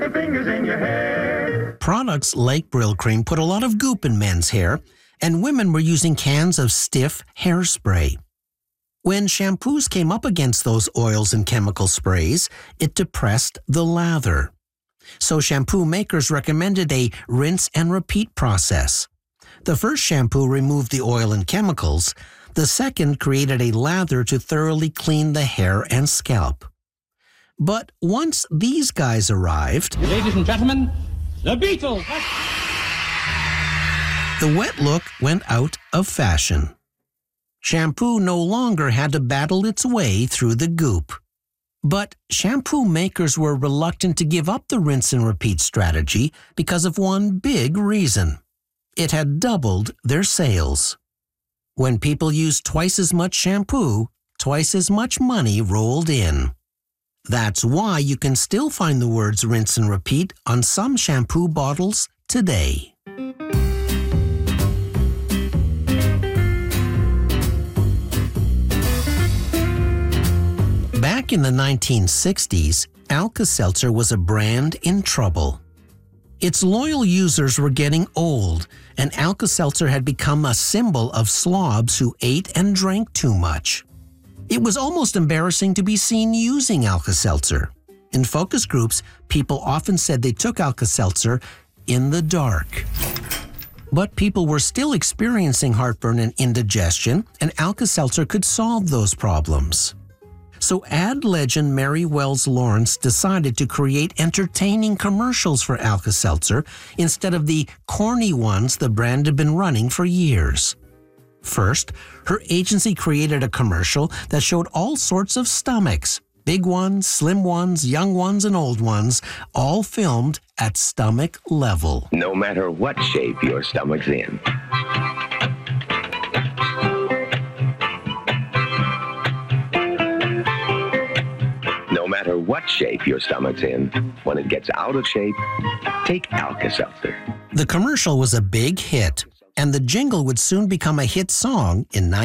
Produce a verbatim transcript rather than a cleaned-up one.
Your fingers in your hair. Products like Brylcreem put a lot of goop in men's hair, and women were using cans of stiff hairspray. When shampoos came up against those oils and chemical sprays, it depressed the lather. So shampoo makers recommended a rinse and repeat process. The first shampoo removed the oil and chemicals. The second created a lather to thoroughly clean the hair and scalp. But once these guys arrived, ladies and gentlemen, the Beatles! The wet look went out of fashion. Shampoo no longer had to battle its way through the goop. But shampoo makers were reluctant to give up the rinse and repeat strategy because of one big reason. It had doubled their sales. When people used twice as much shampoo, twice as much money rolled in. That's why you can still find the words rinse and repeat on some shampoo bottles today. Back in the nineteen sixties, Alka-Seltzer was a brand in trouble. Its loyal users were getting old, and Alka-Seltzer had become a symbol of slobs who ate and drank too much. It was almost embarrassing to be seen using Alka-Seltzer. In focus groups, people often said they took Alka-Seltzer in the dark. But people were still experiencing heartburn and indigestion, and Alka-Seltzer could solve those problems. So ad legend Mary Wells Lawrence decided to create entertaining commercials for Alka-Seltzer instead of the corny ones the brand had been running for years. First, her agency created a commercial that showed all sorts of stomachs, big ones, slim ones, young ones, and old ones, all filmed at stomach level. No matter what shape your stomach's in. No matter what shape your stomach's in, when it gets out of shape, take Alka-Seltzer. The commercial was a big hit, and the jingle would soon become a hit song in